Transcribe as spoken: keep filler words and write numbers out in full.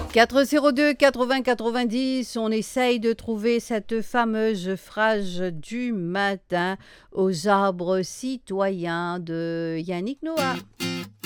quatre zéro deux quatre-vingts quatre-vingt-dix, on essaye de trouver cette fameuse phrase du matin aux arbres citoyens de Yannick Noah.